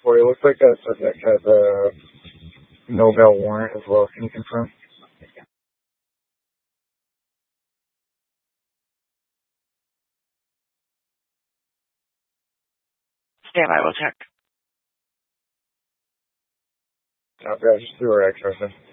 Well, it looks like that subject has a no bail warrant as well. Can you confirm? Stand by, we'll check. Okay, I just threw her access in.